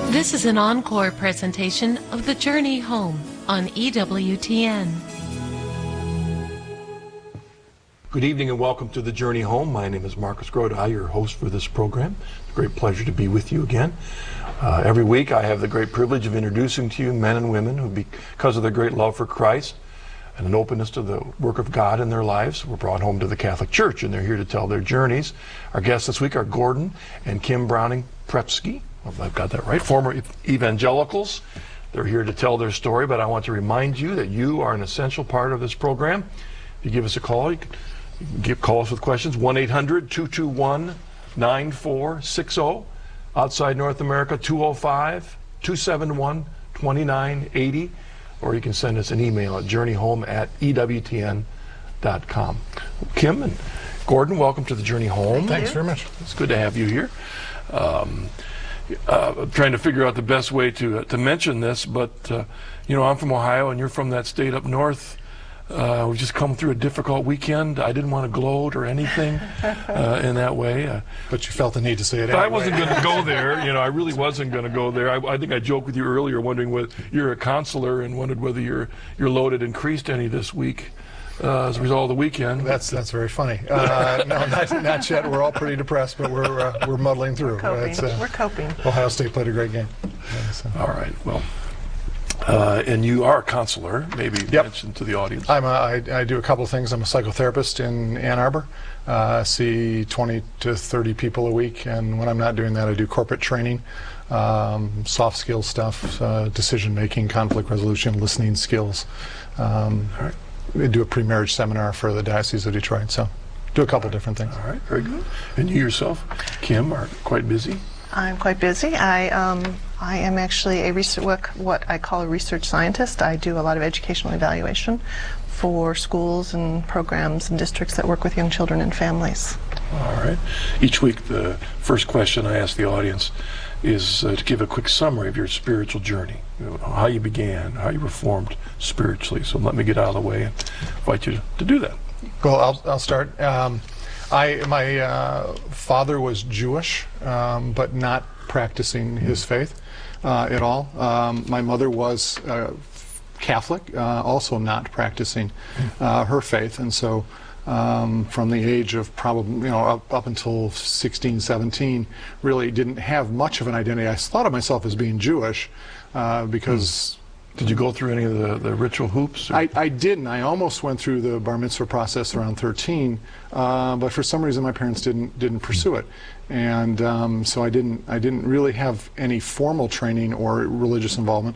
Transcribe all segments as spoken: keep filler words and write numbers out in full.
This is an encore presentation of The Journey Home on E W T N. Good evening and welcome to The Journey Home. My name is Marcus Grodi, your host for this program. It's a great pleasure to be with you again. Uh, every week I have the great privilege of introducing to you men and women who, because of their great love for Christ and an openness to the work of God in their lives, were brought home to the Catholic Church, and they're here to tell their journeys. Our guests this week are Gordon and Kim Browning-Prepsky. I've got that right, former evangelicals. They're here to tell their story, but I want to remind you that you are an essential part of this program. If you give us a call, you can give, call us with questions, one eight hundred, two two one, nine four six zero. Outside North America, two oh five, two seven one, two nine eight zero. Or you can send us an email at journeyhome at E W T N dot com. Kim and Gordon, welcome to the Journey Home. Thanks very much. It's good to have you here. Um, Uh, trying to figure out the best way to uh, to mention this, but uh, you know, I'm from Ohio and you're from that state up north. Uh, we've just come through a difficult weekend. I didn't want to gloat or anything uh, in that way. Uh, but you felt the need to say it anyway. I anyway. wasn't going to go there. You know, I really wasn't going to go there. I, I think I joked with you earlier, wondering whether you're a counselor and wondered whether your your load had increased any this week. Uh, as a result of the weekend. That's that's very funny. Uh, no, not, not yet. We're all pretty depressed, but we're uh, we're muddling through. We're coping. Uh, we're coping. Ohio State played a great game. Yeah, so. All right. Well, uh, and you are a counselor. Maybe yep. mention to the audience. I'm a, I, I do a couple of things. I'm a psychotherapist in Ann Arbor. Uh, see twenty to thirty people a week, and when I'm not doing that, I do corporate training, um, soft skills stuff, uh, decision making, conflict resolution, listening skills. Um, all right. We do a pre-marriage seminar for the Diocese of Detroit, so do a couple right. different things. All right, very good. And you yourself, Kim, are quite busy? I'm quite busy. I um, I am actually a research, what, what I call a research scientist. I do a lot of educational evaluation for schools and programs and districts that work with young children and families. All right. Each week, the first question I ask the audience is uh, to give a quick summary of your spiritual journey, you know, how you began, how you were formed spiritually. So let me get out of the way and invite you to, to do that. Well, I'll, I'll start. Um, I my uh, father was Jewish, um, but not practicing his faith uh, at all. Um, my mother was uh, Catholic, uh, also not practicing uh, her faith, and so Um, from the age of probably, you know, up, up until sixteen, seventeen, really didn't have much of an identity. I thought of myself as being Jewish uh, because... Did you go through any of the, the ritual hoops? I, I didn't. I almost went through the bar mitzvah process around thirteen, uh, but for some reason my parents didn't didn't pursue it, and um, so I didn't I didn't really have any formal training or religious involvement,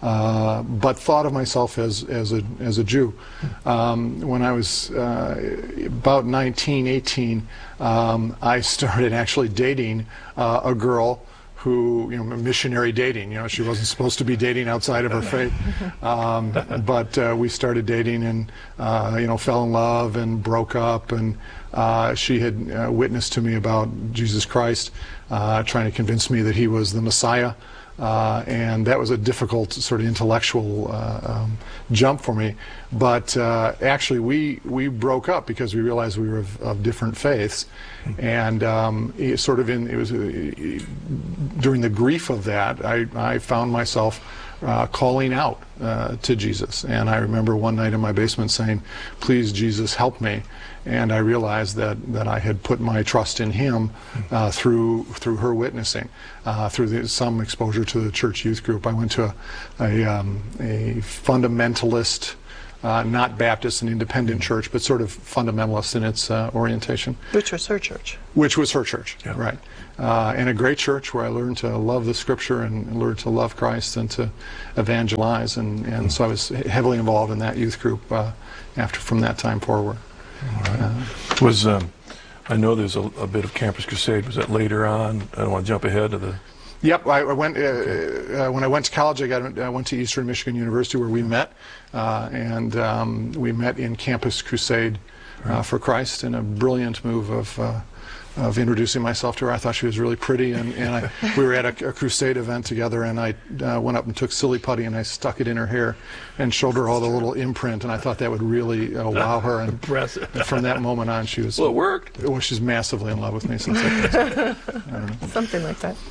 uh, but thought of myself as as a as a Jew. Um, when I was uh, about nineteen, eighteen, um, I started actually dating uh, a girl who, you know, missionary dating. You know, she wasn't supposed to be dating outside of her faith, um, but uh, we started dating and, uh, you know, fell in love and broke up. And uh, she had uh, witnessed to me about Jesus Christ, uh, trying to convince me that he was the Messiah. Uh, and that was a difficult sort of intellectual uh, um, jump for me. But uh, actually, we we broke up because we realized we were of, of different faiths, and um, it sort of in it was uh, during the grief of that, I I found myself uh, calling out uh, to Jesus. And I remember one night in my basement saying, "Please, Jesus, help me." And I realized that, that I had put my trust in him uh, through through her witnessing, uh, through the, some exposure to the church youth group. I went to a, a, um, a fundamentalist, uh, not Baptist, an independent church, but sort of fundamentalist in its uh, orientation. Which was her church. Which was her church, yeah. right. Uh, and a great church where I learned to love the Scripture and, and learned to love Christ and to evangelize. And, and so I was heavily involved in that youth group uh, after from that time forward. All right. Uh, was um, I know there's a, a bit of Campus Crusade. Was that later on? I don't want to jump ahead to the. Yep, I, I went uh, uh, when I went to college. I got I went to Eastern Michigan University where we met, uh, and um, we met in Campus Crusade uh, for Christ in a brilliant move of uh, of introducing myself to her. I thought she was really pretty, and, and I, we were at a, a crusade event together, and I uh, went up and took silly putty and I stuck it in her hair and showed her all the little imprint, and I thought that would really uh, wow her. And, Impressive. and from that moment on, she was. Well, it worked. Well, she's massively in love with me since I Something like that.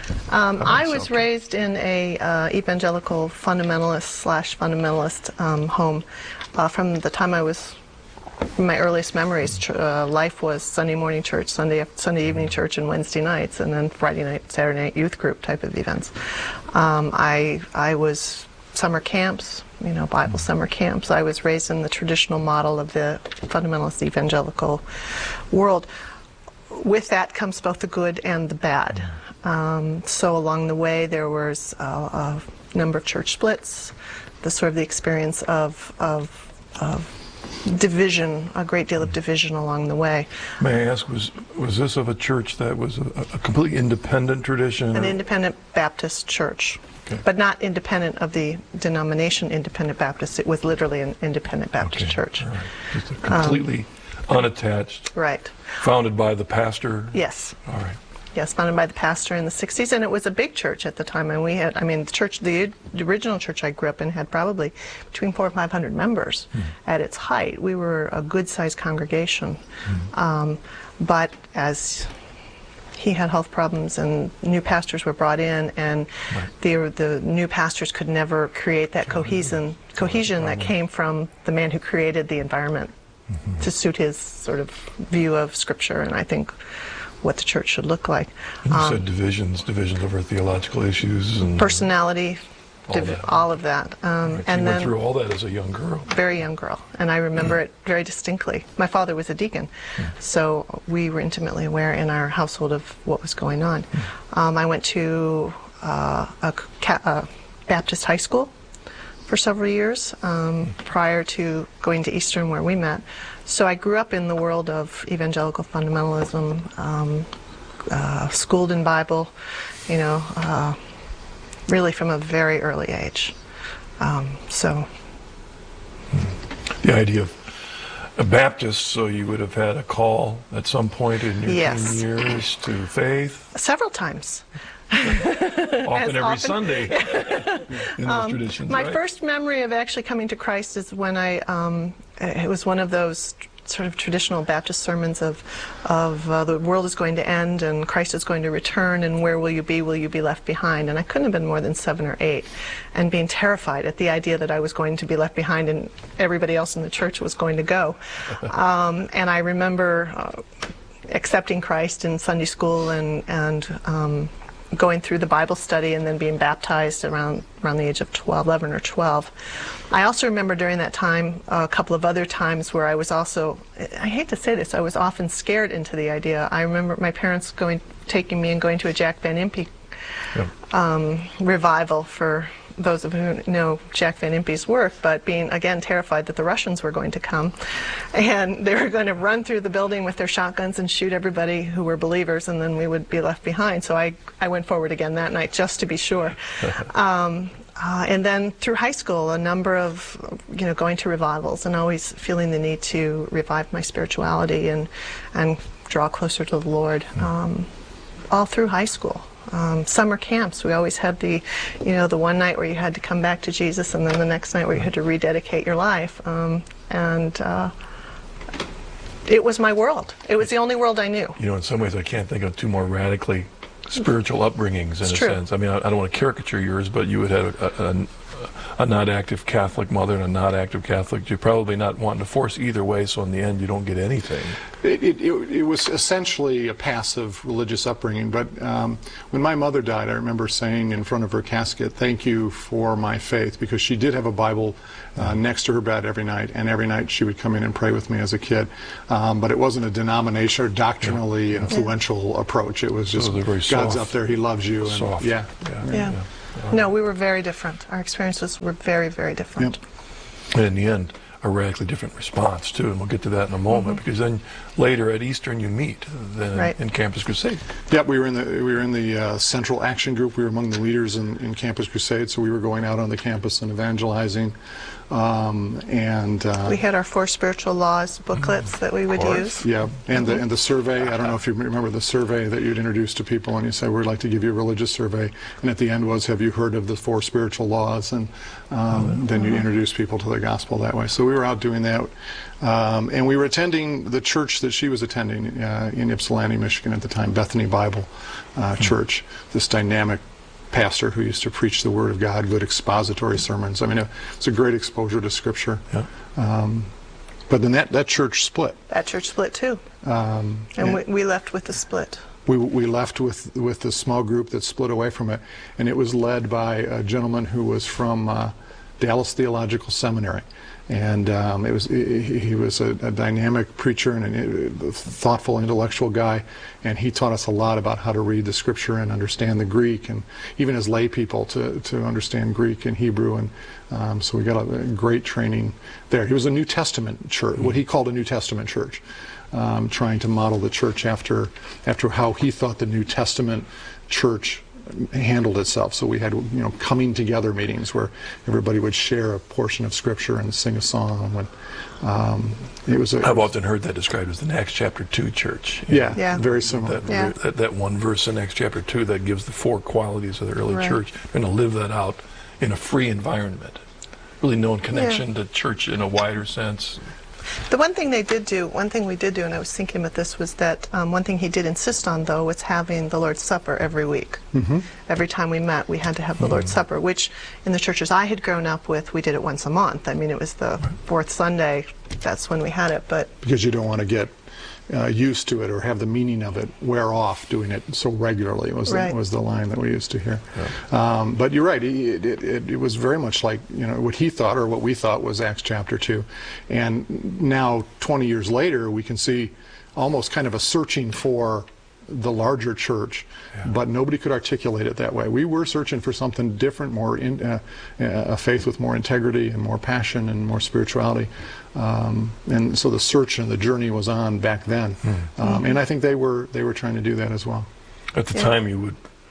Um, I was so. raised in a uh, evangelical fundamentalist slash fundamentalist um, home. Uh, from the time I was, my earliest memories, ch uh, life was Sunday morning church, Sunday Sunday evening church, and Wednesday nights, and then Friday night, Saturday night youth group type of events. Um, I I was summer camps, you know, Bible summer camps. I was raised in the traditional model of the fundamentalist evangelical world. With that comes both the good and the bad. Um, so along the way there was uh, a number of church splits, the sort of the experience of, of, of division, a great deal of division along the way. May I ask, was was this of a church that was a, a completely independent tradition? An or? independent Baptist church, Okay. but not independent of the denomination Independent Baptist. It was literally an independent Baptist Okay, church. all right. Just a completely unattached, Right. founded by the pastor? Yes. All right. Yes, founded by the pastor in the sixties, and it was a big church at the time. And we had, I mean, the church, the, the original church I grew up in had probably between four and five hundred members mm. at its height. We were a good-sized congregation, mm. um, but as he had health problems and new pastors were brought in, and right. the the new pastors could never create that cohesion cohesion that came from the man who created the environment mm-hmm. to suit his sort of view of Scripture, and I think what the church should look like. And you um, said divisions, divisions over theological issues and personality, all, div that. all of that. Um, Right, and you then went through all that as a young girl. Very young girl, and I remember it very distinctly. My father was a deacon, so we were intimately aware in our household of what was going on. Um, I went to uh, a, ca a Baptist high school for several years um, prior to going to Eastern, where we met. So I grew up in the world of evangelical fundamentalism, um, uh, schooled in Bible, you know, uh, really from a very early age. Um, so. The idea of a Baptist, so you would have had a call at some point in your Yes. teen years to faith? Several times. Often every often. Sunday in those Um, traditions, my right? first memory of actually coming to Christ is when I, um, it was one of those sort of traditional Baptist sermons of, of uh, the world is going to end and Christ is going to return, and where will you be? Will you be left behind? And I couldn't have been more than seven or eight, and being terrified at the idea that I was going to be left behind and everybody else in the church was going to go. Um, and I remember uh, accepting Christ in Sunday school and, and um, going through the Bible study and then being baptized around around the age of twelve, eleven or twelve. I also remember during that time uh, a couple of other times where I was also, I hate to say this, I was often scared into the idea. I remember my parents going, taking me and going to a Jack Van Impe Yep. um, revival, for those of you who know Jack Van Impe's work, but being, again, terrified that the Russians were going to come, and they were going to run through the building with their shotguns and shoot everybody who were believers, and then we would be left behind. So I, I went forward again that night just to be sure. um, uh, and then through high school, a number of, you know, going to revivals and always feeling the need to revive my spirituality and, and draw closer to the Lord, um, all through high school. Um, summer camps, we always had the, you know, the one night where you had to come back to Jesus, and then the next night where you had to rededicate your life. Um, and uh, it was my world. It was the only world I knew. You know, in some ways, I can't think of two more radically spiritual upbringings, in It's a true. sense. I mean, I, I don't want to caricature yours, but you would have a, a, a, a not active Catholic mother and a not active Catholic. You're probably not wanting to force either way, so in the end, you don't get anything. It, it, it, it was essentially a passive religious upbringing, but um, when my mother died, I remember saying in front of her casket, "Thank you for my faith," because she did have a Bible uh, next to her bed every night, and every night she would come in and pray with me as a kid. Um, but it wasn't a denomination or doctrinally Yeah. influential yeah. approach. It was just, So they're very God's soft. up there, He loves you. And Soft. Yeah. Yeah. Yeah. Yeah. No, we were very different. Our experiences were very, very different. Yep. And in the end, a radically different response too, and we'll get to that in a moment. Mm-hmm. Because then later at Eastern you meet then right. in Campus Crusade. Yep, we were in the we were in the uh, Central Action Group. We were among the leaders in, in Campus Crusade, so we were going out on the campus and evangelizing. Um, and uh, we had our four spiritual laws booklets mm, that we would use. Yeah, and the and the survey. I don't know if you remember the survey that you'd introduce to people, and you say we'd like to give you a religious survey, and at the end was, have you heard of the four spiritual laws? And um, then you introduce people to the gospel that way. So we were out doing that, um, and we were attending the church that she was attending uh, in Ypsilanti, Michigan at the time, Bethany Bible uh, mm. Church. This dynamic pastor who used to preach the Word of God, good expository sermons. I mean, it's a great exposure to Scripture. Yeah. Um, but then that, that church split. That church split too. Um, and, and we, we left with the split. We, we left with, with the small group that split away from it, and it was led by a gentleman who was from uh, Dallas Theological Seminary. And um, it was he, he was a, a dynamic preacher and a, a thoughtful, intellectual guy, and he taught us a lot about how to read the Scripture and understand the Greek, and even as lay people to to understand Greek and Hebrew, and um, so we got a, a great training there. He was a New Testament church, what he called a New Testament church, um, trying to model the church after after how he thought the New Testament church handled itself. So we had, you know, coming together meetings where everybody would share a portion of Scripture and sing a song. When, um, it was. A, I've often heard that described as the Acts chapter two church. Yeah, yeah, very similar. That, yeah. that, that one verse in Acts chapter two that gives the four qualities of the early right. church. We're going to live that out in a free environment. Really no connection yeah. to church in a wider sense. The one thing they did do, one thing we did do, and I was thinking about this, was that um, one thing he did insist on, though, was having the Lord's Supper every week. Mm-hmm. Every time we met, we had to have the mm-hmm. Lord's Supper, which in the churches I had grown up with, we did it once a month. I mean, it was the fourth Sunday, that's when we had it. But because you don't want to get uh, used to it or have the meaning of it wear off doing it so regularly was, right. the, was the line that we used to hear. Yeah. Um, but you're right, it, it, it, it was very much like, you know, what he thought or what we thought was Acts chapter two. And now, twenty years later, we can see almost kind of a searching for the larger church, yeah. but nobody could articulate it that way. We were searching for something different, more in, uh, a faith with more integrity and more passion and more spirituality. Um, and so the search and the journey was on back then. Mm. Um, and I think they were they were trying to do that as well. At the yeah. time, you would,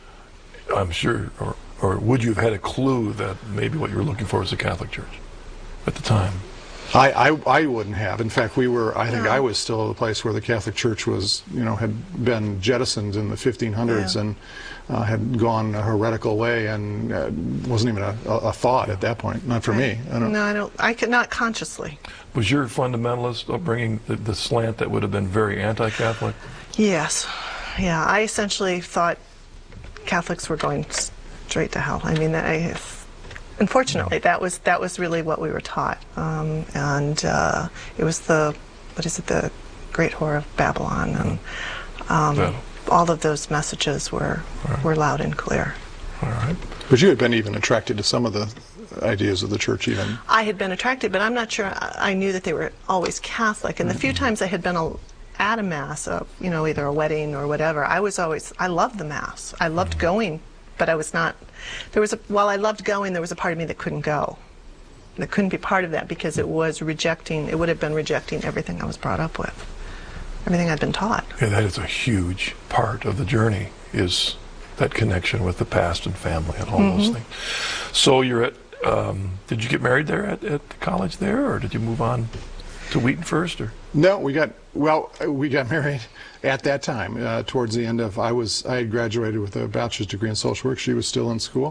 I'm sure, or, or would you have had a clue that maybe what you were looking for was a Catholic Church at the time? I, I, I wouldn't have. In fact, we were. I think no. I was still at a place where the Catholic Church was, you know, had been jettisoned in the fifteen hundreds yeah. and uh, had gone a heretical way, and uh, wasn't even a, a thought at that point. Not for right. me. I don't. No, I don't. I could not consciously. Was your fundamentalist upbringing the, the slant that would have been very anti-Catholic? Yes. Yeah. I essentially thought Catholics were going straight to hell. I mean, I. Unfortunately, that was that was really what we were taught, um, and uh, it was the what is it, the Great Whore of Babylon, and um, yeah. all of those messages were right. were loud and clear. All right. But you had been even attracted to some of the ideas of the church, even. I had been attracted, but I'm not sure I knew that they were always Catholic. And mm-hmm. the few times I had been a, at a mass, uh, you know, either a wedding or whatever, I was always I loved the mass. I loved mm-hmm. going. But I was not, there was a, while I loved going, there was a part of me that couldn't go. That couldn't be part of that because it was rejecting, it would have been rejecting everything I was brought up with. Everything I'd been taught. Yeah, that is a huge part of the journey, is that connection with the past and family and all mm-hmm. those things. So you're at, um, did you get married there at, at the college there, or did you move on to Wheaton first? Or? No, we got, well, we got married at that time, uh, towards the end of, I was, I had graduated with a bachelor's degree in social work. She was still in school,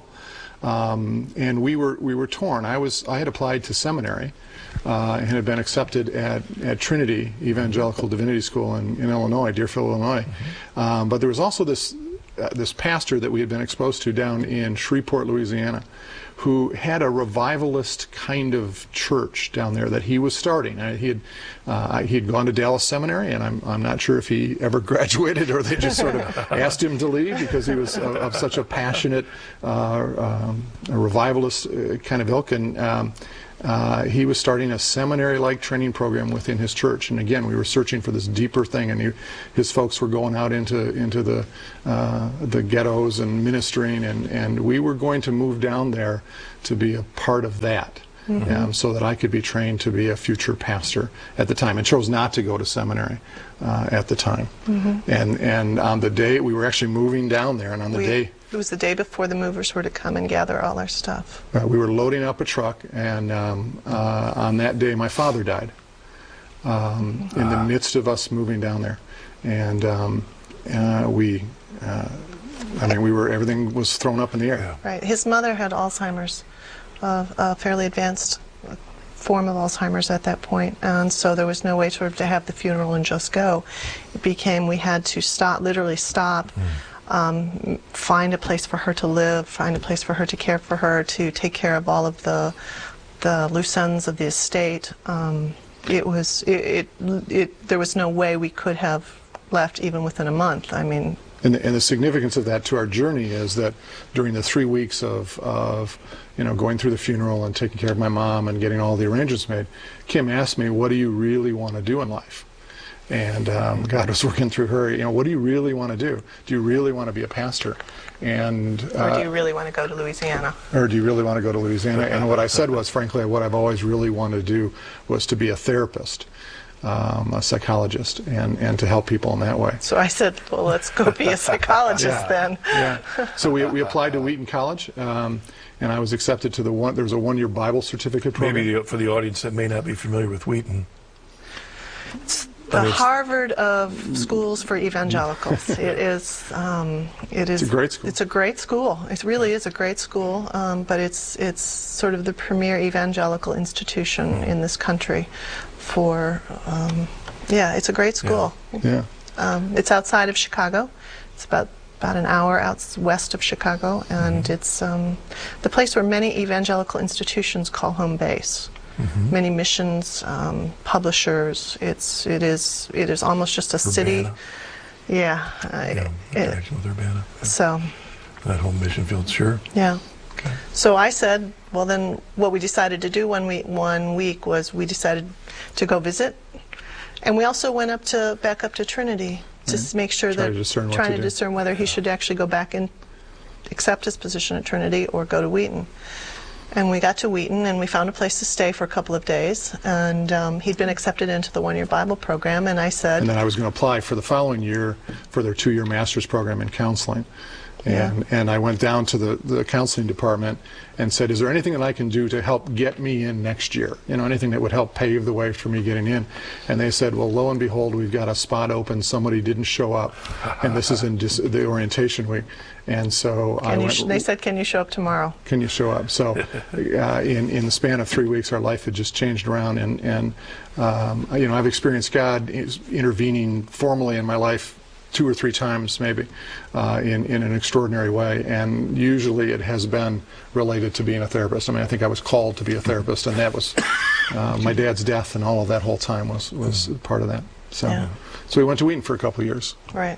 um, and we were we were torn. I was I had applied to seminary, uh, and had been accepted at at Trinity Evangelical Divinity School in, in Illinois, Deerfield, Illinois. Mm-hmm. um, but there was also this uh, this pastor that we had been exposed to down in Shreveport, Louisiana, who had a revivalist kind of church down there that he was starting. Uh, he had uh, he had gone to Dallas Seminary, and I'm I'm not sure if he ever graduated or they just sort of asked him to leave because he was of, of such a passionate uh, um, a revivalist uh, kind of ilk. And um, uh, he was starting a seminary-like training program within his church. And again, we were searching for this deeper thing, and he, his folks were going out into into the uh, the ghettos and ministering, and and we were going to move down there to be a part of that. mm-hmm. um, so that I could be trained to be a future pastor at the time, and chose not to go to seminary uh, at the time. Mm-hmm. And and on the day, we were actually moving down there, and on the we, day... It was the day before the movers were to come and gather all our stuff. Uh, we were loading up a truck, and um, uh, on that day, my father died um, in the midst of us moving down there. And um, uh, we... Uh, I mean, we were, everything was thrown up in the air. Yeah. Right. His mother had Alzheimer's, uh, a fairly advanced form of Alzheimer's at that point, and so there was no way sort of to have the funeral and just go. It became, we had to stop, literally stop, mm. um, find a place for her to live, find a place for her to care for her, to take care of all of the the loose ends of the estate. Um, it was, it, it, it, there was no way we could have left even within a month. I mean, And the, and the significance of that to our journey is that during the three weeks of, of, you know, going through the funeral and taking care of my mom and getting all the arrangements made, Kim asked me, what do you really want to do in life? And um, God was working through her, you know, what do you really want to do? Do you really want to be a pastor? And uh, or do you really want to go to Louisiana? Or do you really want to go to Louisiana? And what I said was, frankly, what I've always really wanted to do was to be a therapist. Um, a psychologist, and, and to help people in that way. So I said, well, let's go be a psychologist yeah, then. Yeah. So we, we applied to Wheaton College, um, and I was accepted to the one, there was a one-year Bible certificate program. Maybe for the audience that may not be familiar with Wheaton. It's the Harvard of schools for evangelicals. It is, um, it is. It's a great school. It's a great school. It really is a great school, um, but it's, it's sort of the premier evangelical institution mm. in this country. For um, yeah, it's a great school. Yeah. yeah. Um, it's outside of Chicago. It's about about an hour out west of Chicago, and mm-hmm. it's um, the place where many evangelical institutions call home base. Mm-hmm. Many missions, um, publishers. It's it is it is almost just a Urbana. city. Yeah. I, yeah. It, with Urbana. Yeah. So. That home mission field, sure. Yeah. Okay. So I said, well, then what we decided to do one week, one week was we decided to go visit, and we also went up to back up to Trinity to mm-hmm. make sure Try that to discern trying to, to do. discern whether he should actually go back and accept his position at Trinity or go to Wheaton. And we got to Wheaton, and we found a place to stay for a couple of days, and um, he'd been accepted into the one-year Bible program, and I said, and then I was going to apply for the following year for their two-year master's program in counseling. And, yeah. and I went down to the, the counseling department and said, is there anything that I can do to help get me in next year? You know, anything that would help pave the way for me getting in? And they said, well, lo and behold, we've got a spot open. Somebody didn't show up, and this is in dis the orientation week. And so can I you went, sh they said, can you show up tomorrow? Can you show up? So uh, in, in the span of three weeks, our life had just changed around. And, and um, you know, I've experienced God intervening formally in my life two or three times maybe uh, in, in an extraordinary way, and usually it has been related to being a therapist. I mean, I think I was called to be a therapist, and that was uh, my dad's death, and all of that whole time was, was part of that. So, yeah. so we went to Wheaton for a couple of years. Right.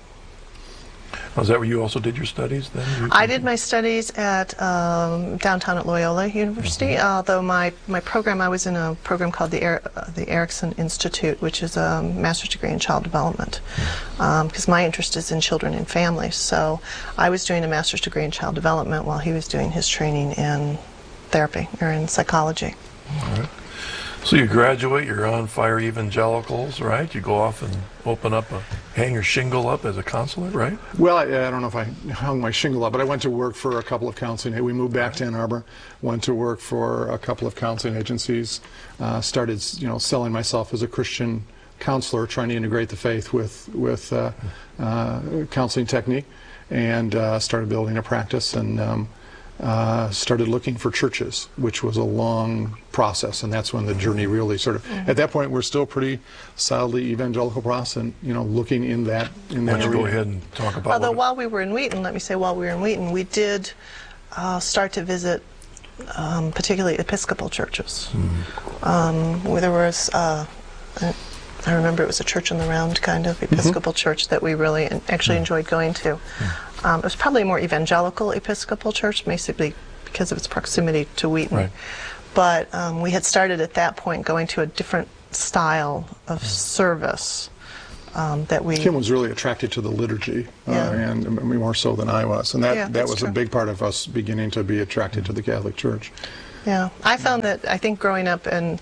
Was that where you also did your studies then? You, I did my studies at um, downtown at Loyola University, mm-hmm. although my, my program, I was in a program called the, er uh, the Erickson Institute, which is a master's degree in child development, because um, my interest is in children and families. So I was doing a master's degree in child development while he was doing his training in therapy, or in psychology. All right. So you graduate, you're on Fire Evangelicals, right? You go off and open up a, hang your shingle up as a consulate, right? Well, I, I don't know if I hung my shingle up, but I went to work for a couple of counseling. We moved back to Ann Arbor, went to work for a couple of counseling agencies, uh, started, you know, selling myself as a Christian counselor, trying to integrate the faith with with uh, uh, counseling technique, and uh, started building a practice, and um, Uh, started looking for churches, which was a long process, and that's when the journey really sort of. Mm-hmm. At that point, we're still pretty solidly evangelical process, and you know, looking in that in that. Why don't you go ahead and talk about. Although while we were in Wheaton, let me say, while we were in Wheaton, we did uh, start to visit, um, particularly Episcopal churches. Mm-hmm. um, where there was, uh, a, I remember it was a church in the round kind of Episcopal mm-hmm. church that we really actually mm-hmm. enjoyed going to. Mm-hmm. Um, it was probably a more evangelical Episcopal church, basically because of its proximity to Wheaton. Right. But um, we had started at that point going to a different style of service um, that we... Kim was really attracted to the liturgy, yeah. uh, and more so than I was. And that, yeah, that was true. a big part of us beginning to be attracted to the Catholic Church. Yeah, I found that, I think growing up in,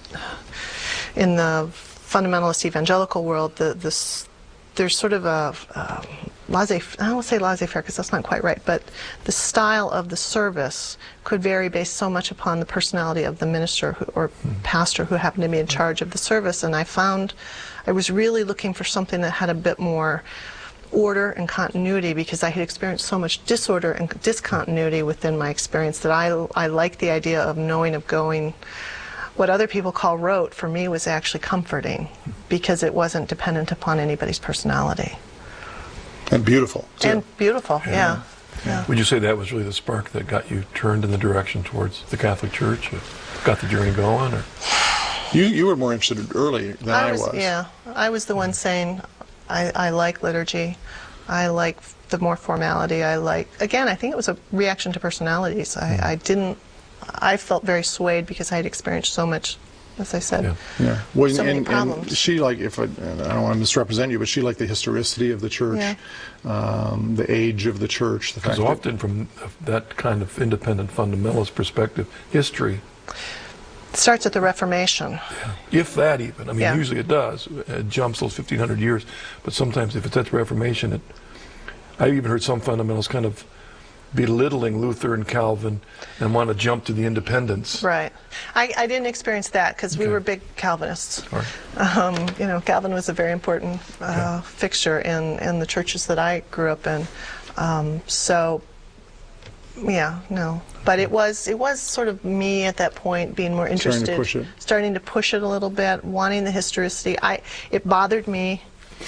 in the fundamentalist evangelical world, the, this, there's sort of a, uh, laissez, I don't want to say laissez-faire because that's not quite right, but the style of the service could vary based so much upon the personality of the minister who, or pastor who happened to be in charge of the service. And I found I was really looking for something that had a bit more order and continuity, because I had experienced so much disorder and discontinuity within my experience that I, I liked the idea of knowing, of going. What other people call rote, for me, was actually comforting, because it wasn't dependent upon anybody's personality. And beautiful, too. And beautiful, yeah. yeah. yeah. Would you say that was really the spark that got you turned in the direction towards the Catholic Church? Got the journey going? Or? You, you were more interested early than I was. I was. Yeah, I was the one saying, I, I like liturgy. I like the more formality. I like, again, I think it was a reaction to personalities. I, I didn't, I felt very swayed because I had experienced so much, as I said, yeah. Yeah. Well, so and, many problems. And she, like, if I, I don't want to misrepresent you, but she liked the historicity of the church, yeah. um, the age of the church. Because often from that kind of independent fundamentalist perspective, history it starts at the Reformation. Yeah. If that even. I mean, yeah. usually it does. It jumps those fifteen hundred years. But sometimes if it's at the Reformation, it, I even heard some fundamentalists kind of belittling Luther and Calvin and want to jump to the independents. Right. I, I didn't experience that because okay. we were big Calvinists. Right. Um, you know, Calvin was a very important uh, yeah. fixture in, in the churches that I grew up in. Um, so, yeah, no. But it was it was sort of me at that point being more interested, starting to push it, starting to push it a little bit, wanting the historicity. I it bothered me.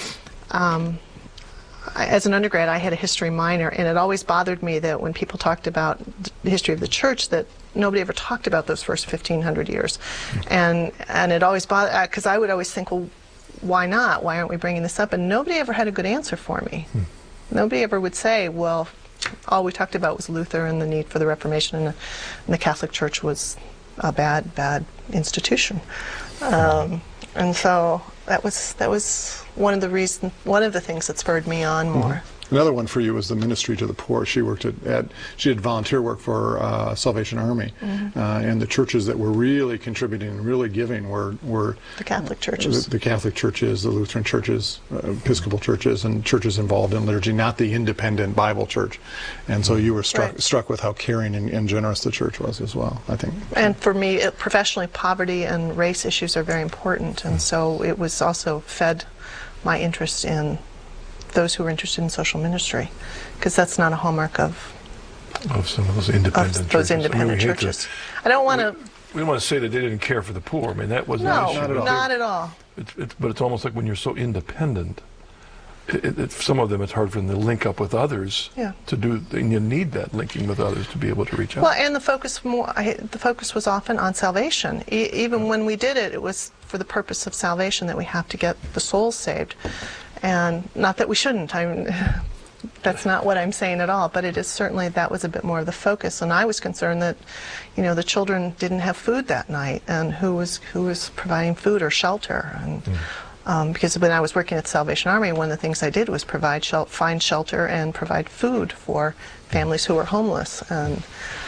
Um, I, as an undergrad, I had a history minor, and it always bothered me that when people talked about the history of the church, that nobody ever talked about those first fifteen hundred years, mm-hmm. and and it always bothered because I would always think, well, why not? Why aren't we bringing this up? And nobody ever had a good answer for me. Mm. Nobody ever would say, well, all we talked about was Luther and the need for the Reformation, and the, and the Catholic Church was a bad, bad institution. Um, and so that was that was one of the reasons, one of the things that spurred me on more. Mm-hmm. Another one for you was the ministry to the poor. She worked at, at she did volunteer work for uh, Salvation Army, mm-hmm. uh, and the churches that were really contributing and really giving were were the Catholic churches, the, the Catholic churches, the Lutheran churches, uh, Episcopal churches, and churches involved in liturgy, not the independent Bible church. And so you were struck right. struck with how caring and, and generous the church was as well, I think. And for me, it, professionally, poverty and race issues are very important, and so it was also fed my interest in those who are interested in social ministry, because that's not a hallmark of of some of those independent of churches. those independent I mean, churches. To, I don't want to. We don't want to say that they didn't care for the poor. I mean, that wasn't no, an issue. Not at all. Not at all. It's, it's, but it's almost like when you're so independent, it, it, it, some of them it's hard for them to link up with others. Yeah. To do, and you need that linking with others to be able to reach out. Well, and the focus more. I, the focus was often on salvation. E even when we did it, it was for the purpose of salvation, that we have to get the souls saved. And not that we shouldn't. I mean, that's not what I'm saying at all. But it is certainly, that was a bit more of the focus. And I was concerned that, you know, the children didn't have food that night, and who was who was providing food or shelter. And mm. um, because when I was working at the Salvation Army, one of the things I did was provide shel find shelter and provide food for families who were homeless. And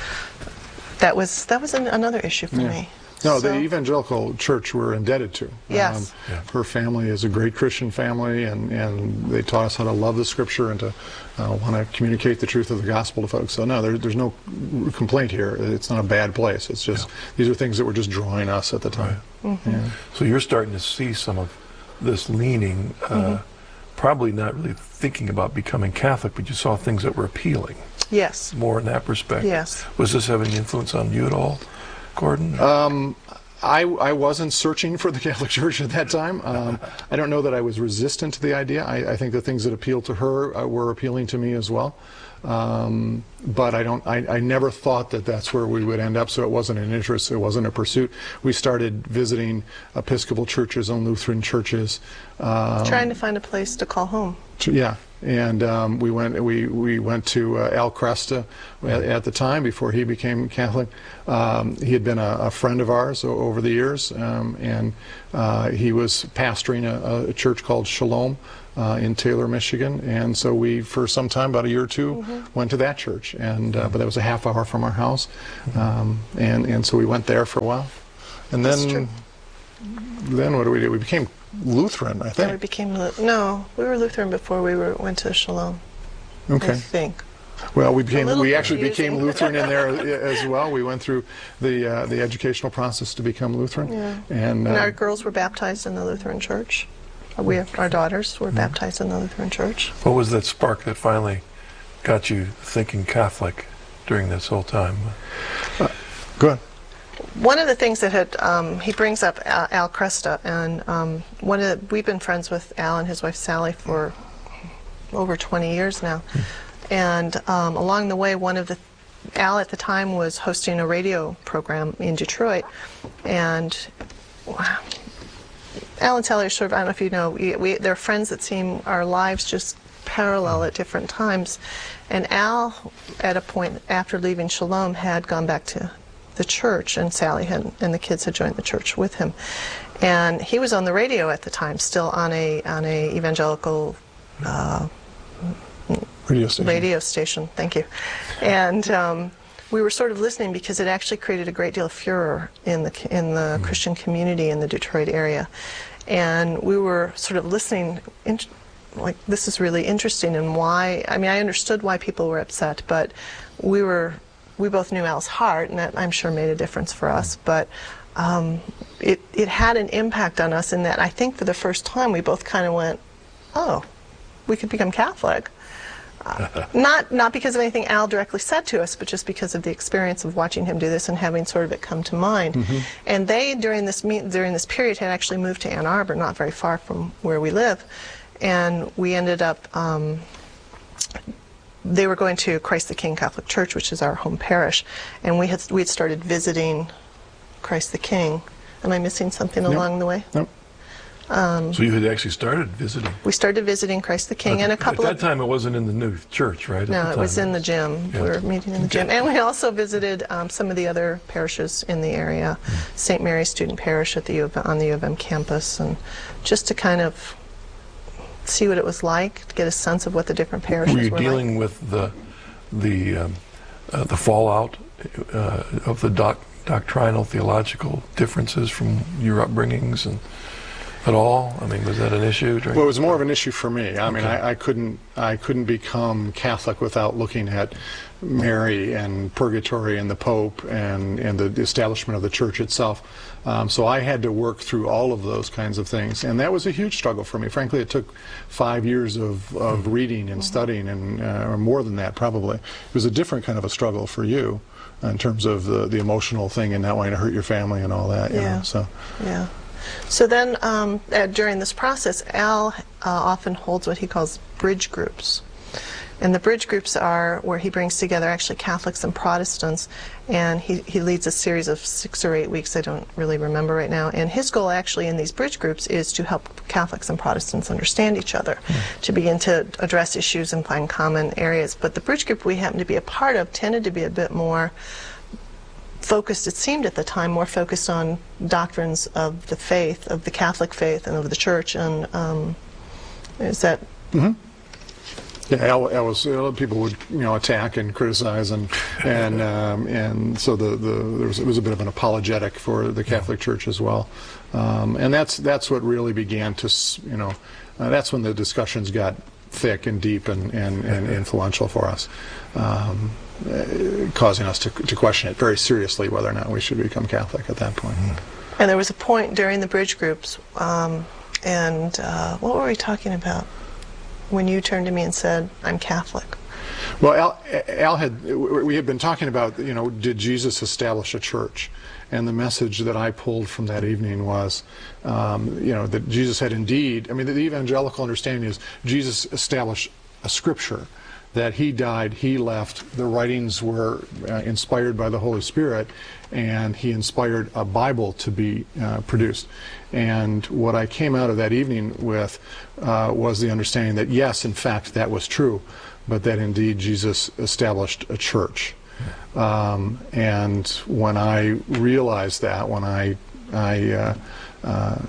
that was that was an, another issue for yeah. me. No, so, the evangelical church we're indebted to. Yes. Um, yeah. Her family is a great Christian family, and, and they taught us how to love the Scripture and to uh, want to communicate the truth of the gospel to folks. So no, there, there's no complaint here. It's not a bad place. It's just, yeah. these are things that were just drawing us at the time. Right. Mm-hmm. yeah. So you're starting to see some of this leaning, uh, mm-hmm. probably not really thinking about becoming Catholic, but you saw things that were appealing. Yes. More in that perspective. Yes. Was this having influence on you at all, Gordon? Um, I, I wasn't searching for the Catholic Church at that time. Um, I don't know that I was resistant to the idea. I, I think the things that appealed to her uh, were appealing to me as well. Um, but I don't. I, I never thought that that's where we would end up. So it wasn't an interest. It wasn't a pursuit. We started visiting Episcopal churches and Lutheran churches. Um, Trying to find a place to call home. Yeah, And um, we went we we went to uh, Al Cresta at, at the time before he became Catholic. Um, he had been a, a friend of ours o over the years, um, and uh, he was pastoring a, a church called Shalom uh, in Taylor, Michigan. And so we, for some time, about a year or two, mm-hmm. went to that church. And uh, but that was a half hour from our house, um, and and so we went there for a while, and then then what do we do? We became Lutheran, I think. Yeah, we became no, we were Lutheran before we were went to Shalom. Okay. I think. Well, we became we actually confusing. became Lutheran in there as well. We went through the uh, the educational process to become Lutheran. Yeah. And, uh, and our girls were baptized in the Lutheran Church. We have, our daughters were mm-hmm. baptized in the Lutheran Church. What was that spark that finally got you thinking Catholic during this whole time? Uh, go ahead. One of the things that had, um, he brings up Al, Al Cresta, and um, one of the, we've been friends with Al and his wife Sally for over twenty years now. And um, along the way, one of the, Al at the time was hosting a radio program in Detroit, and wow, Al and Sally are sort of, I don't know if you know, we, we, they're friends that seem, our lives just parallel at different times. And Al, at a point after leaving Shalom, had gone back to the church, and Sally had, and the kids had joined the church with him. And he was on the radio at the time, still on a on a evangelical uh, radio station. Radio station, thank you. And um, we were sort of listening because it actually created a great deal of furor in the in the mm-hmm. Christian community in the Detroit area. And we were sort of listening, in, like, this is really interesting, and why, I mean, I understood why people were upset, but we were, we both knew Al's heart, and that I'm sure made a difference for us, but um, it, it had an impact on us in that I think for the first time we both kind of went, oh, we could become Catholic. Uh, not not because of anything Al directly said to us, but just because of the experience of watching him do this and having sort of it come to mind. Mm-hmm. And they, during this meet, during this period, had actually moved to Ann Arbor, not very far from where we live, and we ended up. Um, they were going to Christ the King Catholic Church, which is our home parish, and we had we had started visiting Christ the King. Am I missing something nope. along the way? Nope. Um, so you had actually started visiting. We started visiting Christ the King, at, and a couple At that of, time, it wasn't in the new church, right? No, it was in the gym. Yeah. We were meeting in the gym, and we also visited um, some of the other parishes in the area, mm. Saint Mary's Student Parish at the U of, on the U of M campus, and just to kind of see what it was like, to get a sense of what the different parishes were like. Were you dealing like. with the the um, uh, the fallout uh, of the doc doctrinal theological differences from your upbringings and? At all? I mean, was that an issue? Well, it was more of an issue for me. I okay. mean, I, I couldn't, I couldn't become Catholic without looking at Mary and purgatory and the Pope and and the establishment of the Church itself. Um, so I had to work through all of those kinds of things, and that was a huge struggle for me. Frankly, it took five years of of mm-hmm. reading and studying, and uh, or more than that probably. It was a different kind of a struggle for you, in terms of the the emotional thing and not wanting to hurt your family and all that. You yeah. know, so. Yeah. So then, um, uh, during this process, Al uh, often holds what he calls bridge groups. And the bridge groups are where he brings together actually Catholics and Protestants, and he, he leads a series of six or eight weeks, I don't really remember right now. And his goal actually in these bridge groups is to help Catholics and Protestants understand each other, mm. to begin to address issues and find common areas. But the bridge group we happen to be a part of tended to be a bit more focused, it seemed at the time, more focused on doctrines of the faith, of the Catholic faith and of the Church, and um, is that... Mm-hmm. Yeah, Al, Al was, uh, people would, you know, attack and criticize, and and um, and so the, the there was it was a bit of an apologetic for the Catholic Church as well, um, and that's that's what really began to, you know, uh, that's when the discussions got thick and deep and and, and influential for us. Um, Uh, causing us to, to question it very seriously whether or not we should become Catholic at that point. And there was a point during the bridge groups, um, and uh, what were we talking about when you turned to me and said, I'm Catholic? Well, Al, Al had, we had been talking about, you know, did Jesus establish a church? And the message that I pulled from that evening was, um, you know, that Jesus had indeed, I mean, the evangelical understanding is Jesus established a scripture that he died, he left, the writings were uh, inspired by the Holy Spirit, and he inspired a Bible to be uh, produced. And what I came out of that evening with uh, was the understanding that yes, in fact, that was true, but that indeed Jesus established a church. Um, and when I realized that, when I, I uh, uh,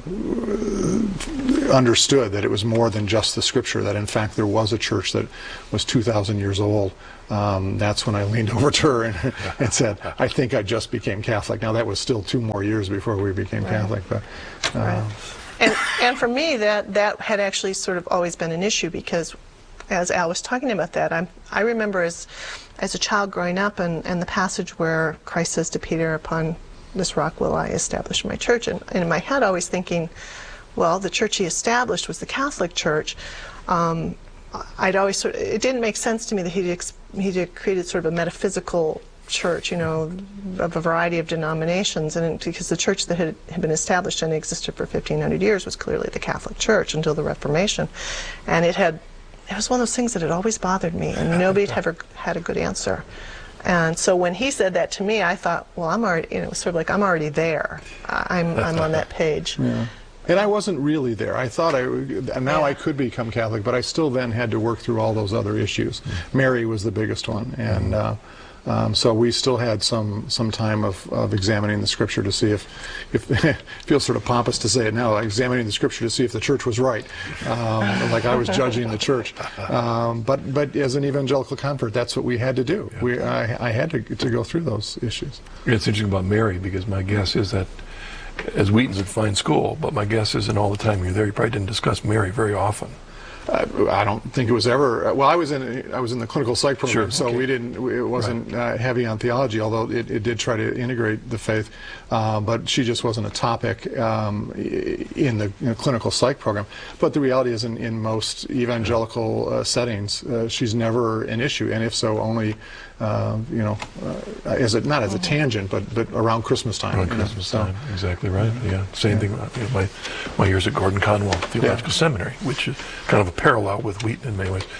understood that it was more than just the Scripture, that in fact there was a church that was two thousand years old, um, that's when I leaned over to her and, and said, I think I just became Catholic. Now that was still two more years before we became right. Catholic. But, uh, right. and, and for me, that, that had actually sort of always been an issue, because as Al was talking about that, I'm, I remember as, as a child growing up, and, and the passage where Christ says to Peter, upon this rock will I establish my church, and, and in my head always thinking, well, the church he established was the Catholic Church. Um, I'd always sort of, it didn't make sense to me that he'd, ex, he'd created sort of a metaphysical church, you know, of a variety of denominations, and it, because the church that had, had been established and existed for fifteen hundred years was clearly the Catholic Church until the Reformation, and it had, it was one of those things that had always bothered me, and nobody had ever had a good answer. And so when he said that to me, I thought, well, I'm already, you know, it was sort of like I'm already there. I'm, I'm on that page. Yeah. And I wasn't really there. I thought I, now yeah. I could become Catholic, but I still then had to work through all those other issues. Mm-hmm. Mary was the biggest one, and uh, um, so we still had some some time of, of examining the Scripture to see if, if it feels sort of pompous to say it now, examining the Scripture to see if the church was right, um, like I was judging the church. Um, but but as an evangelical convert, that's what we had to do. Yeah. We I, I had to to go through those issues. It's interesting about Mary, because my guess is that, as Wheaton's a fine school, but my guess is in all the time you're there, you probably didn't discuss Mary very often. Uh, I don't think it was ever. Well, I was in I was in the clinical psych program, Sure, so okay. we didn't. It wasn't right. uh, heavy on theology, although it, it did try to integrate the faith. Uh, but she just wasn't a topic um, in, the, in the clinical psych program. But the reality is, in, in most evangelical uh, settings, uh, she's never an issue, and if so, only uh, you know, uh, as a, not as a tangent, but but around Christmas time. Around you Christmas know, time, so. exactly right. Yeah, same Yeah. thing. You know, my my years at Gordon Conwell Theological Yeah. Seminary, which is kind of a parallel with Wheaton in many ways.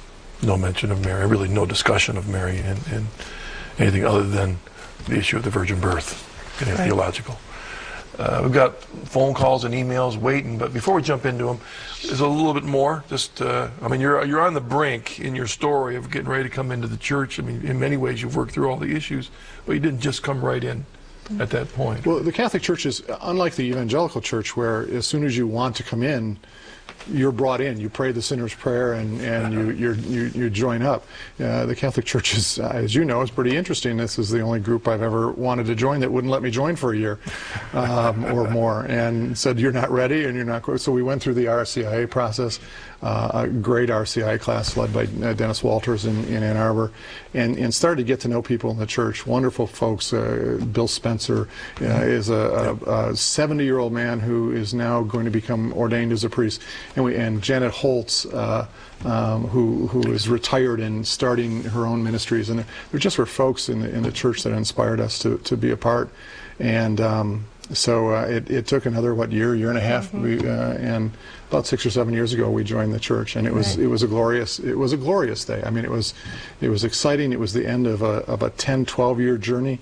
No mention of Mary, really no discussion of Mary in, in anything other than the issue of the virgin birth, getting Right. theological. Uh, we've got phone calls and emails waiting, but before we jump into them, there's a little bit more. Just, uh, I mean, you're you're on the brink in your story of getting ready to come into the church. I mean, in many ways, you've worked through all the issues, but you didn't just come right in at that point. Well, the Catholic Church is unlike the evangelical church, where as soon as you want to come in, you're brought in. You pray the sinner's prayer, and, and you, you're, you you join up. Uh, the Catholic Church is, uh, as you know, is pretty interesting. This is the only group I've ever wanted to join that wouldn't let me join for a year um, or more, and said, you're not ready, and you're not. So we went through the R C I A process, uh, a great R C I A class led by uh, Dennis Walters in, in Ann Arbor, and, and started to get to know people in the church. Wonderful folks. Uh, Bill Spencer uh, is a seventy-year-old man who is now going to become ordained as a priest. And, we, and Janet Holtz, uh, um, who who is retired and starting her own ministries, and there just were folks in the in the church that inspired us to to be a part, and um, so uh, it it took another what year year and a half, Mm-hmm. we, uh, and about six or seven years ago we joined the church, and it was Right. it was a glorious it was a glorious day. I mean, it was it was exciting. It was the end of a of a ten, twelve year journey,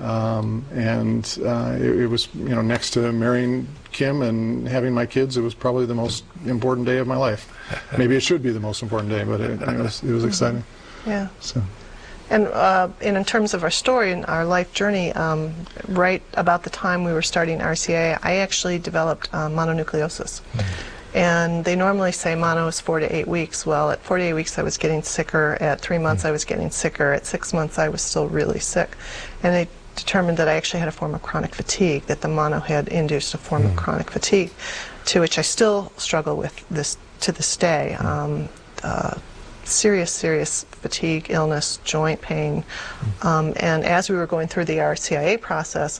um, and uh, it, it was, you know, next to marrying Kim and having my kids, it was probably the most important day of my life. Maybe it should be the most important day, but it, it was it was exciting. Yeah. So. And, uh, and in terms of our story and our life journey, um, right about the time we were starting R C I A, I actually developed uh, mononucleosis. Mm-hmm. And they normally say mono is four to eight weeks. Well, at four to eight weeks I was getting sicker. At three months mm-hmm. I was getting sicker. At six months I was still really sick. And they determined that I actually had a form of chronic fatigue, that the mono had induced a form mm-hmm. of chronic fatigue, to which I still struggle with this to this day. Mm-hmm. Um, uh, serious, serious fatigue, illness, joint pain. Um, and as we were going through the R C I A process,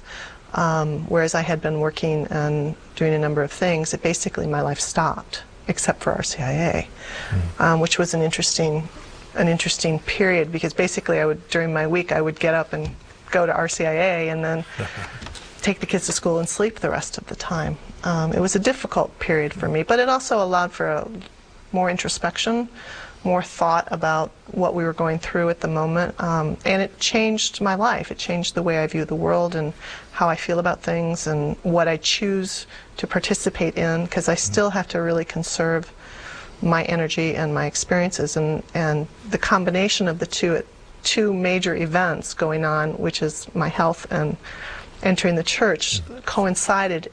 um, whereas I had been working and doing a number of things, it basically my life stopped, except for R C I A, mm. um, which was an interesting, an interesting period, because basically I would, during my week, I would get up and go to R C I A and then take the kids to school and sleep the rest of the time. Um, it was a difficult period for me, but it also allowed for a more introspection. more thought about what we were going through at the moment, um, and it changed my life. It changed the way I view the world and how I feel about things and what I choose to participate in, because I still have to really conserve my energy and my experiences, and, and the combination of the two, two major events going on, which is my health and entering the church, coincided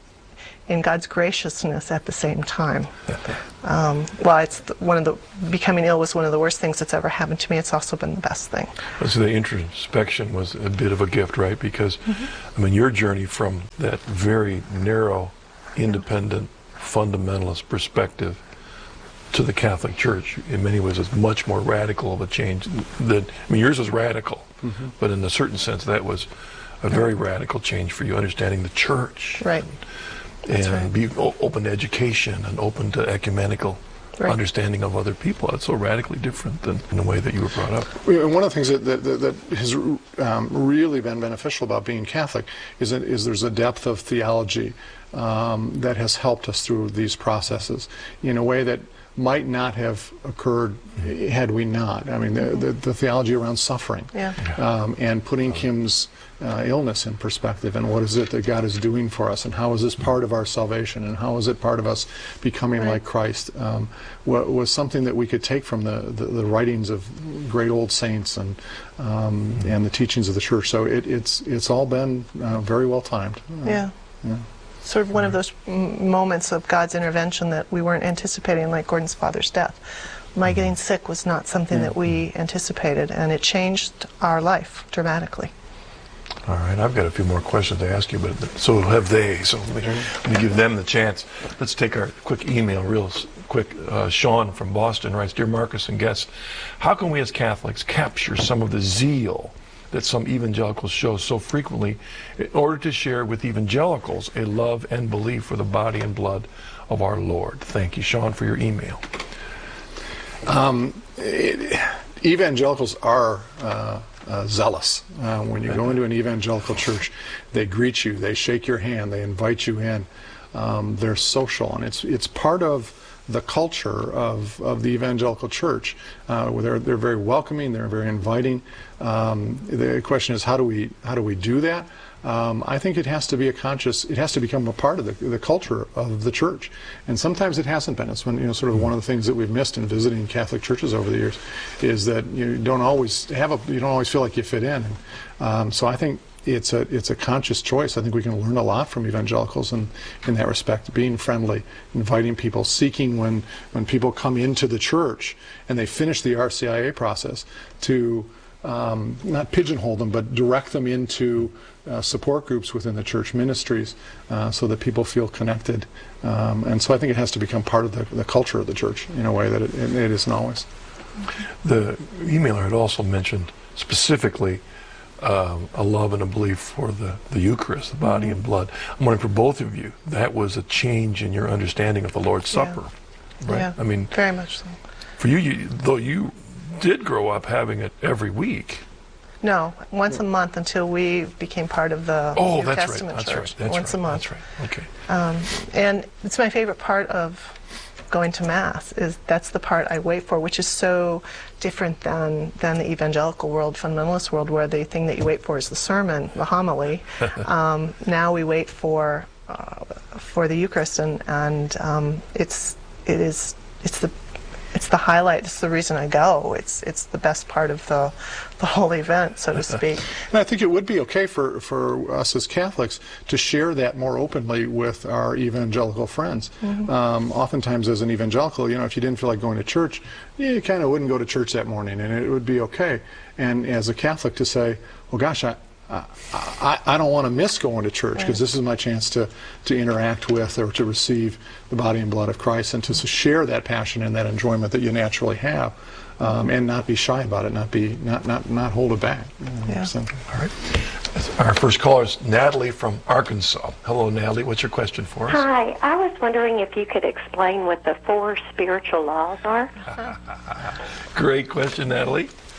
in God's graciousness at the same time. Um, well, it's the, one of the becoming ill was one of the worst things that's ever happened to me. It's also been the best thing. So the introspection was a bit of a gift, right? Because mm-hmm. I mean, your journey from that very narrow, independent, fundamentalist perspective to the Catholic Church, in many ways, is much more radical of a change than, I mean, yours was radical, mm-hmm. but in a certain sense, that was a very right. radical change for you, understanding the Church. Right. And, and right. being open to education and open to ecumenical right. understanding of other people. That's so radically different than in the way that you were brought up. One of the things that, that, that has um, really been beneficial about being Catholic is that is there's a depth of theology um, that has helped us through these processes in a way that might not have occurred had we not. I mean, the, the, the theology around suffering yeah. um, and putting Kim's uh, illness in perspective, and what is it that God is doing for us, and how is this part of our salvation, and how is it part of us becoming right. like Christ, um, was something that we could take from the, the, the writings of great old saints and um, and the teachings of the Church. So it, it's it's all been uh, very well timed. Uh, yeah. yeah. Sort of one of those m moments of God's intervention that we weren't anticipating, like Gordon's father's death. My getting sick was not something that we anticipated, and it changed our life dramatically. All right, I've got a few more questions to ask you, but so have they. So let me, let me give them the chance. Let's take our quick email real quick. Uh, Sean from Boston writes, Dear Marcus and guests, how can we as Catholics capture some of the zeal that some evangelicals show so frequently in order to share with evangelicals a love and belief for the body and blood of our Lord? Thank you, Sean, for your email. Um, it, evangelicals are uh, uh, zealous. Uh, when you go into an evangelical church, they greet you, they shake your hand, they invite you in. Um, they're social, and it's it's part of the culture of, of the evangelical church. Uh, where they're they're very welcoming, they're very inviting. Um, the question is, how do we how do we do that? Um, I think it has to be a conscious. It has to become a part of the, the culture of the church, and sometimes it hasn't been. It's when you know, sort of one of the things that we've missed in visiting Catholic churches over the years, is that you don't always have a. You don't always feel like you fit in. And, um, so I think it's a it's a conscious choice. I think we can learn a lot from evangelicals in in that respect. Being friendly, inviting people, seeking when when people come into the church and they finish the R C I A process to. Um, not pigeonhole them, but direct them into uh, support groups within the church ministries uh, so that people feel connected. Um, and so I think it has to become part of the, the culture of the church in a way that it, it, it isn't always. The emailer had also mentioned specifically um, a love and a belief for the, the Eucharist, the body and blood. I'm wondering for both of you, that was a change in your understanding of the Lord's yeah. Supper, right? Yeah, I mean, very much so. For you, you, though you did grow up having it every week. No, once a month until we became part of the oh, New that's Testament right. That's Church. Right. That's once right. a month. That's right. Okay. Um, and it's my favorite part of going to Mass. Is that's the part I wait for, which is so different than than the evangelical world, fundamentalist world, where the thing that you wait for is the sermon, the homily. um, now we wait for uh, for the Eucharist, and and um, it's it is it's the It's the highlight. It's the reason I go. It's it's the best part of the the whole event, so to speak. And I think it would be okay for for us as Catholics to share that more openly with our evangelical friends. Mm-hmm. um, oftentimes, as an evangelical, you know, if you didn't feel like going to church, you kind of wouldn't go to church that morning, and it would be okay. And as a Catholic, to say, well, gosh, I. I, I don't want to miss going to church because this is my chance to, to interact with or to receive the body and blood of Christ, and to share that passion and that enjoyment that you naturally have, um, and not be shy about it, not be not not not hold it back. Yeah. So. All right. Our first caller is Natalie from Arkansas. Hello, Natalie. What's your question for us? Hi. I was wondering if you could explain what the four spiritual laws are. Great question, Natalie.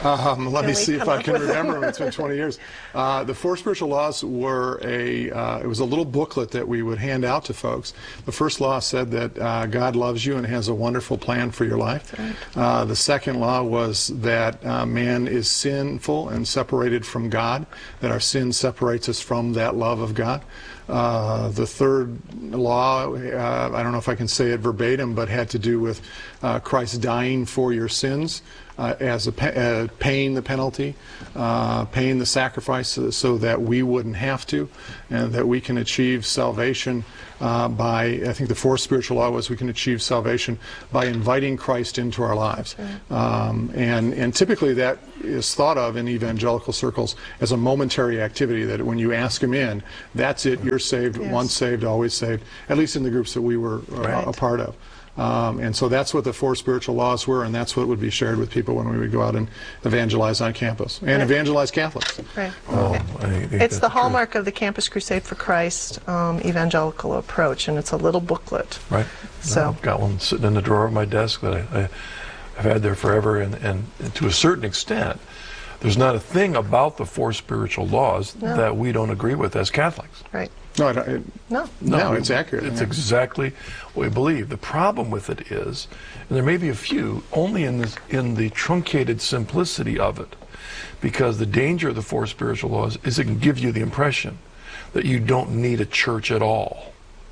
Um, let Can me we see if come I up can with- remember them. It's been twenty years. Uh, the Four Spiritual Laws were a, uh, it was a little booklet that we would hand out to folks. The first law said that uh, God loves you and has a wonderful plan for your life. Right. Uh, the second law was that uh, man is sinful and separated from God, that our sin separates us from that love of God. Uh, the third law, uh, I don't know if I can say it verbatim, but had to do with uh, Christ dying for your sins uh, as a pe- uh, paying the penalty, uh, paying the sacrifice so, so that we wouldn't have to, and that we can achieve salvation uh, by, I think the fourth spiritual law was we can achieve salvation by inviting Christ into our lives. Um, and, and typically that is thought of in evangelical circles as a momentary activity, that when you ask him in, that's it, you're saved, Yes. once saved, always saved, at least in the groups that we were uh, Right. a part of. Um, and so that's what the four spiritual laws were, and that's what would be shared with people when we would go out and evangelize on campus, and Right. evangelize Catholics. Right. Oh, I think It's that's the true. hallmark of the Campus Crusade for Christ um, evangelical approach, and it's a little booklet. Right. So- No, I've got one sitting in the drawer of my desk that I, I, I've had there forever, and, and, and to a certain extent, there's not a thing about the four spiritual laws No. that we don't agree with as Catholics. Right. No, I don't, it, No. no, it's accurate. It's Yeah. exactly what we believe. The problem with it is, and there may be a few, only in this, in the truncated simplicity of it, because the danger of the four spiritual laws is it can give you the impression that you don't need a church at all.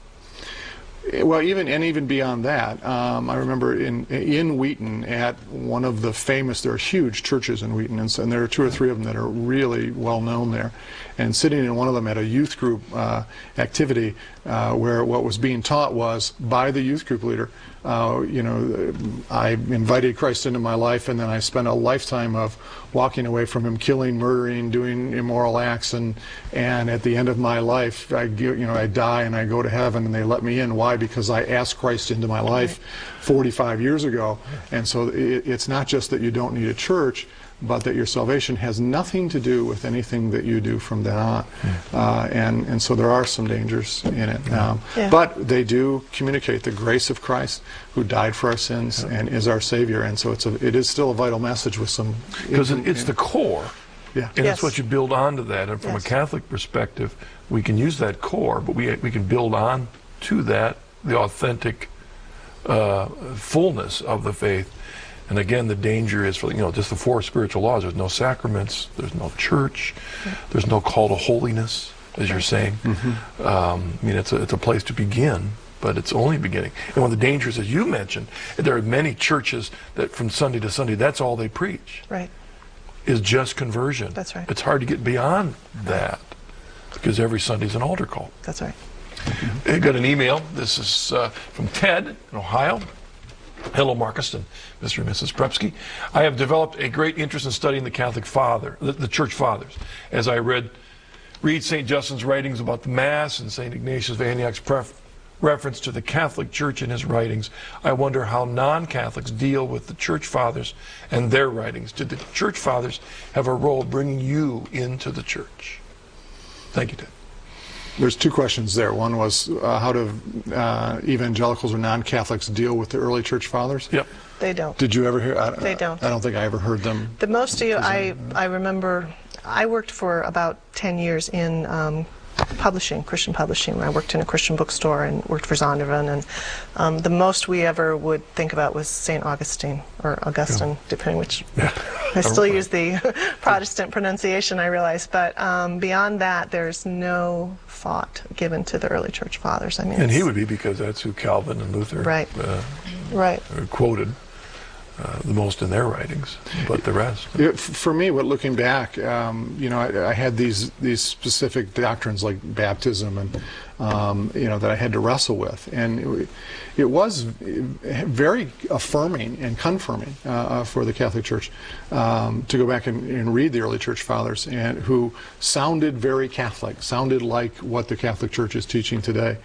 Well, even and even beyond that, um, I remember in in Wheaton at one of the famous, there are huge churches in Wheaton, and, so, and there are two or three of them that are really well known there. And sitting in one of them at a youth group uh, activity, uh, where what was being taught was by the youth group leader. Uh, you know, I invited Christ into my life, and then I spent a lifetime of walking away from Him, killing, murdering, doing immoral acts, and and at the end of my life, I give, you know, I die and I go to heaven, and they let me in. Why? Because I asked Christ into my life forty-five years ago. And so it, it's not just that you don't need a church, but that your salvation has nothing to do with anything that you do from then on. Uh, and, and so there are some dangers in it. Um, Yeah. But they do communicate the grace of Christ, who died for our sins and is our Savior. And so it's a, it is still a vital message with some... Because it, it's the core, Yeah. and Yes. it's what you build onto that. And from Yes. a Catholic perspective, we can use that core, but we, we can build on to that the authentic uh, fullness of the faith. And again, the danger is for, you know, just the four spiritual laws. There's no sacraments, there's no church, there's no call to holiness, as you're saying. Um, I mean, it's a, it's a place to begin, but it's only beginning. And one of the dangers, as you mentioned, there are many churches that from Sunday to Sunday, that's all they preach, Right. is just conversion. That's right. It's hard to get beyond that, because every Sunday's an altar call. That's right. I got an email. This is uh, from Ted in Ohio. Hello, Marcus and Mister and Missus Prepsky. I have developed a great interest in studying the Catholic Father, the, the Church Fathers. As I read, read Saint Justin's writings about the Mass and Saint Ignatius of Antioch's pref- reference to the Catholic Church in his writings, I wonder how non-Catholics deal with the Church Fathers and their writings. Did the Church Fathers have a role bringing you into the Church? Thank you, Ted. There's two questions there. One was uh, how do uh, evangelicals or non-Catholics deal with the early church fathers? Yep. They don't. Did you ever hear? I, They don't. I don't think I ever heard them. The most of you, I, I remember, I worked for about ten years in um, publishing, Christian publishing. I worked in a Christian bookstore and worked for Zondervan, and um, the most we ever would think about was Saint Augustine, or Augustine, depending which. I still use the Protestant pronunciation, I realize, but um, beyond that, there's no thought given to the early church fathers. I mean, And he it's- would be, because that's who Calvin and Luther Right. uh, right. quoted uh, the most in their writings, but the rest. It, f- for me, what looking back, um, you know, I, I had these these specific doctrines like baptism, and um, you know, that I had to wrestle with, and it, it was very affirming and confirming uh, uh, for the Catholic Church um, to go back and, and read the early Church Fathers, and who sounded very Catholic, sounded like what the Catholic Church is teaching today,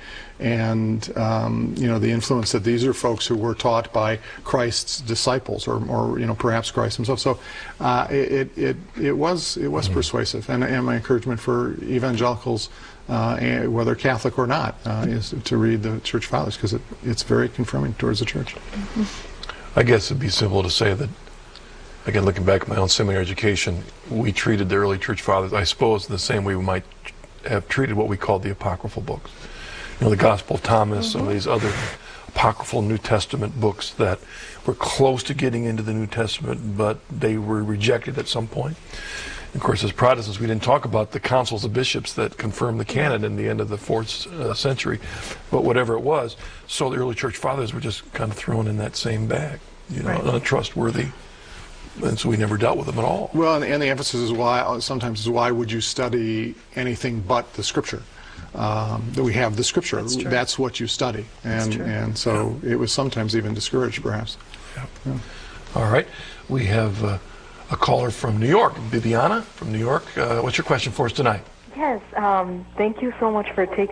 and um, you know, the influence that these are folks who were taught by Christ's disciples, or, or you know, perhaps Christ himself. So uh, it, it it was it was persuasive, and, and my encouragement for evangelicals, uh, and whether Catholic or not, uh, is to read the Church Fathers, because it, it's very confirming towards the Church. I guess it'd be simple to say that again, looking back at my own seminary education, we treated the early church fathers, I suppose, the same way we might have treated what we called the apocryphal books. You know, the Gospel of Thomas, some of these other apocryphal New Testament books that were close to getting into the New Testament, but they were rejected at some point. Of course, as Protestants, we didn't talk about the councils of bishops that confirmed the canon in the end of the fourth uh, century, but whatever it was. So the early church fathers were just kind of thrown in that same bag, you know, Right. untrustworthy, and so we never dealt with them at all. Well, and, and the emphasis is why, sometimes is why would you study anything but the Scripture? Um, that we have the Scripture. That's true. That's what you study. And, true. and so it was sometimes even discouraged, perhaps. Yeah. All right, we have uh, a caller from New York, Bibiana from New York. Uh, what's your question for us tonight? Yes, um, thank you so much for taking